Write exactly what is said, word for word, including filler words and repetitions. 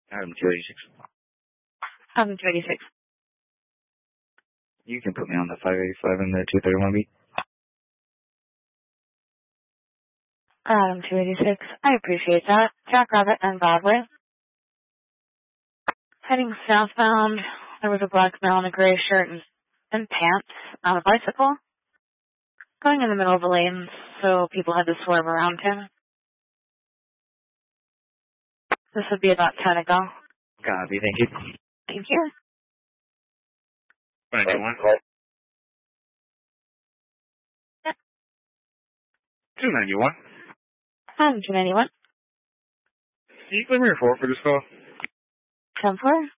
Item two eighty-six. Item two eighty-six. You can put me on the five eighty-five and the two thirty-one B. Item two eighty-six. I appreciate that. Jackrabbit and Broadway. Heading southbound, there was a black male in a gray shirt and, and pants on a bicycle. Going in the middle of the lane, so people had to swerve around him. This would be about ten ago. Copy, thank you. Thank you. two ninety-one. two ninety-one. Item two ninety-one. Can you give me your four for this call? ten four.